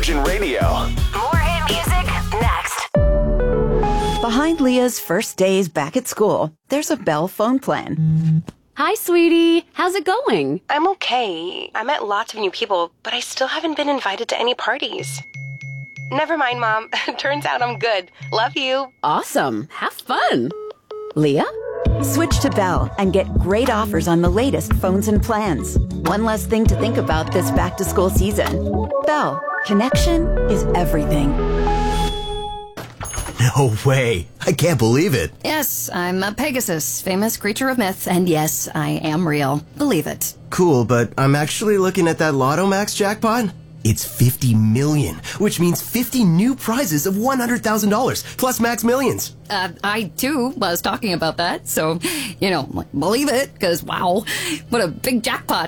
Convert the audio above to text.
Virgin Radio. More hit music next. Behind Leah's first days back at school, there's a Bell phone plan. Hi, sweetie. How's it going? I'm okay. I met lots of new people, but I still haven't been invited to any parties. Never mind, Mom. Turns out I'm good. Love you. Awesome. Have fun. Leah? Switch to Bell and get great offers on the latest phones and plans. One less thing to think about this back-to-school season. Bell, connection is everything. No way. I can't believe it. Yes, I'm a Pegasus, famous creature of myth, and yes, I am real. Believe it. Cool, but I'm actually looking at that Lotto Max jackpot. It's 50 million, which means 50 new prizes of $100,000, plus max millions. I, too, was talking about that, so, believe it, because, wow, what a big jackpot.